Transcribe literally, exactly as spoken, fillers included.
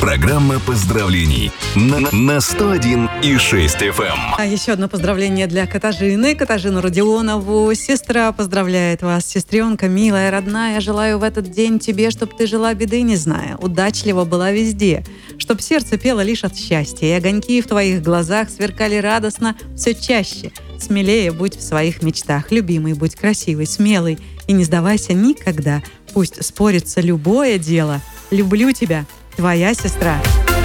Программа поздравлений на, на сто один и шесть эф эм. А еще одно поздравление для Катажины, Катажину Родионову. Сестра поздравляет вас. Сестренка, милая, родная, желаю в этот день тебе, чтоб ты жила беды не зная, удачлива была везде, чтоб сердце пело лишь от счастья, и огоньки в твоих глазах сверкали радостно все чаще. Смелее будь в своих мечтах, любимый, будь красивый, смелый, и не сдавайся никогда. Пусть спорится любое дело. Люблю тебя, твоя сестра.